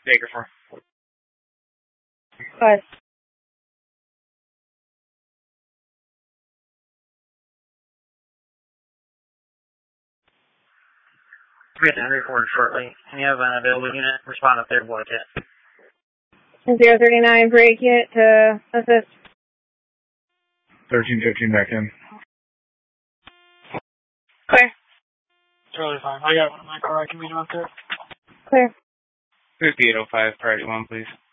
Baker 4. Go ahead. We'll get that recorded shortly. Can you have an available unit respond up there to Boy Kit? 039 break it to assist. 1315 back in. Clear. Totally fine. I got one in my car. I can meet him up there. Clear. 5805, priority 1, please.